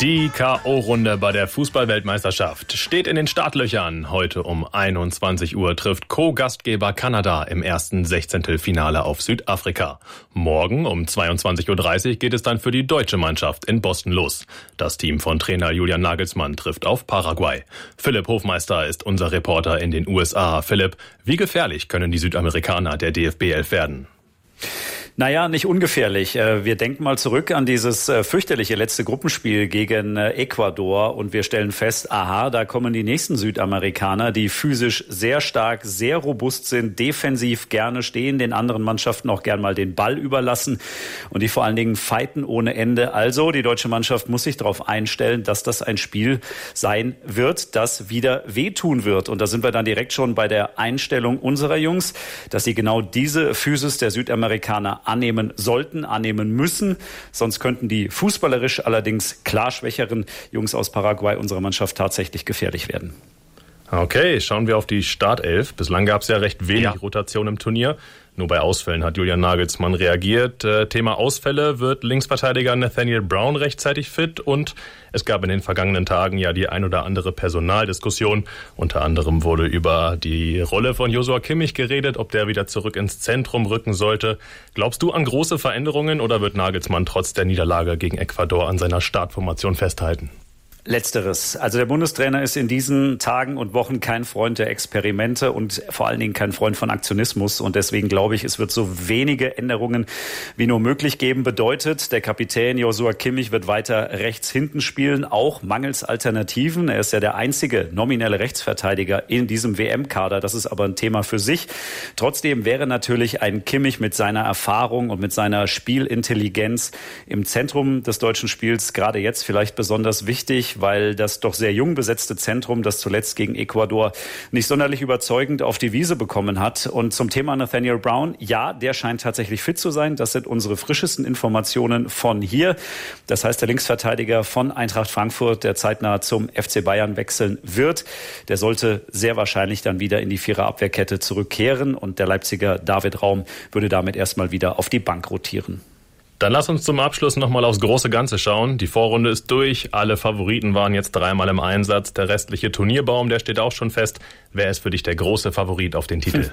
Die K.O.-Runde bei der Fußball-Weltmeisterschaft steht in den Startlöchern. Heute um 21 Uhr trifft Co-Gastgeber Kanada im ersten Sechzehntelfinale auf Südafrika. Morgen um 22.30 Uhr geht es dann für die deutsche Mannschaft in Boston los. Das Team von Trainer Julian Nagelsmann trifft auf Paraguay. Philipp Hofmeister ist unser Reporter in den USA. Philipp, wie gefährlich können die Südamerikaner der DFB 11 werden? Naja, nicht ungefährlich. Wir denken mal zurück an dieses fürchterliche letzte Gruppenspiel gegen Ecuador und wir stellen fest, aha, da kommen die nächsten Südamerikaner, die physisch sehr stark, sehr robust sind, defensiv gerne stehen, den anderen Mannschaften auch gern mal den Ball überlassen und die vor allen Dingen fighten ohne Ende. Also die deutsche Mannschaft muss sich darauf einstellen, dass das ein Spiel sein wird, das wieder wehtun wird. Und da sind wir dann direkt schon bei der Einstellung unserer Jungs, dass sie genau diese Physis der Südamerikaner annehmen sollten, annehmen müssen. Sonst könnten die fußballerisch allerdings klar schwächeren Jungs aus Paraguay unserer Mannschaft tatsächlich gefährlich werden. Okay, schauen wir auf die Startelf. Bislang gab es ja recht wenig Rotation im Turnier. Nur bei Ausfällen hat Julian Nagelsmann reagiert. Thema Ausfälle: wird Linksverteidiger Nathaniel Brown rechtzeitig fit? Und es gab in den vergangenen Tagen ja die ein oder andere Personaldiskussion. Unter anderem wurde über die Rolle von Joshua Kimmich geredet, ob der wieder zurück ins Zentrum rücken sollte. Glaubst du an große Veränderungen oder wird Nagelsmann trotz der Niederlage gegen Ecuador an seiner Startformation festhalten? Letzteres. Also der Bundestrainer ist in diesen Tagen und Wochen kein Freund der Experimente und vor allen Dingen kein Freund von Aktionismus. Und deswegen glaube ich, es wird so wenige Änderungen wie nur möglich geben. Bedeutet, der Kapitän Joshua Kimmich wird weiter rechts hinten spielen, auch mangels Alternativen. Er ist ja der einzige nominelle Rechtsverteidiger in diesem WM-Kader. Das ist aber ein Thema für sich. Trotzdem wäre natürlich ein Kimmich mit seiner Erfahrung und mit seiner Spielintelligenz im Zentrum des deutschen Spiels gerade jetzt vielleicht besonders wichtig, weil das doch sehr jung besetzte Zentrum, das zuletzt gegen Ecuador nicht sonderlich überzeugend auf die Wiese bekommen hat. Und zum Thema Nathaniel Brown, ja, der scheint tatsächlich fit zu sein. Das sind unsere frischesten Informationen von hier. Das heißt, der Linksverteidiger von Eintracht Frankfurt, der zeitnah zum FC Bayern wechseln wird, der sollte sehr wahrscheinlich dann wieder in die Viererabwehrkette zurückkehren. Und der Leipziger David Raum würde damit erstmal wieder auf die Bank rotieren. Dann lass uns zum Abschluss nochmal aufs große Ganze schauen. Die Vorrunde ist durch. Alle Favoriten waren jetzt dreimal im Einsatz. Der restliche Turnierbaum, der steht auch schon fest. Wer ist für dich der große Favorit auf den Titel?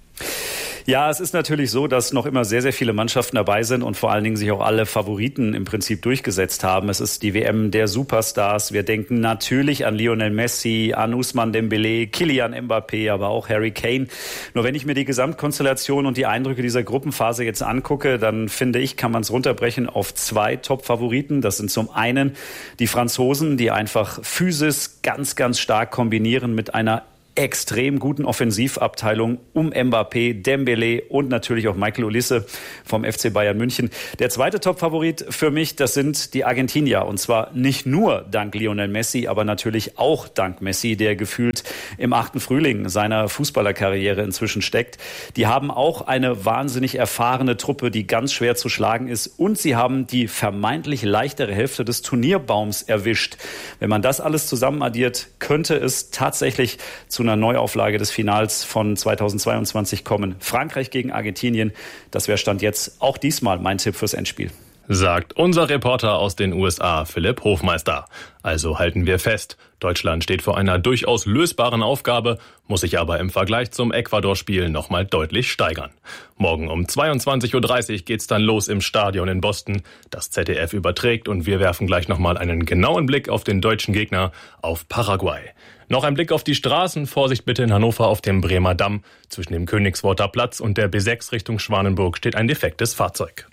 Ja, es ist natürlich so, dass noch immer sehr, sehr viele Mannschaften dabei sind und vor allen Dingen sich auch alle Favoriten im Prinzip durchgesetzt haben. Es ist die WM der Superstars. Wir denken natürlich an Lionel Messi, an Ousmane Dembélé, Kylian Mbappé, aber auch Harry Kane. Nur wenn ich mir die Gesamtkonstellation und die Eindrücke dieser Gruppenphase jetzt angucke, dann finde ich, kann man es runterbrechen auf zwei Top-Favoriten. Das sind zum einen die Franzosen, die einfach Physis ganz, ganz stark kombinieren mit einer extrem guten Offensivabteilung um Mbappé, Dembélé und natürlich auch Michael Olise vom FC Bayern München. Der zweite Top-Favorit für mich, das sind die Argentinier. Und zwar nicht nur dank Lionel Messi, aber natürlich auch dank Messi, der gefühlt im 8. Frühling seiner Fußballerkarriere inzwischen steckt. Die haben auch eine wahnsinnig erfahrene Truppe, die ganz schwer zu schlagen ist. Und sie haben die vermeintlich leichtere Hälfte des Turnierbaums erwischt. Wenn man das alles zusammen addiert, könnte es tatsächlich zu einer Neuauflage des Finals von 2022 kommen. Frankreich gegen Argentinien, das wäre Stand jetzt auch diesmal mein Tipp fürs Endspiel. Sagt unser Reporter aus den USA, Philipp Hofmeister. Also halten wir fest, Deutschland steht vor einer durchaus lösbaren Aufgabe, muss sich aber im Vergleich zum Ecuador-Spiel nochmal deutlich steigern. Morgen um 22.30 Uhr geht's dann los im Stadion in Boston. Das ZDF überträgt und wir werfen gleich nochmal einen genauen Blick auf den deutschen Gegner, auf Paraguay. Noch ein Blick auf die Straßen. Vorsicht bitte in Hannover auf dem Bremer Damm. Zwischen dem Königsworter Platz und der B6 Richtung Schwanenburg steht ein defektes Fahrzeug.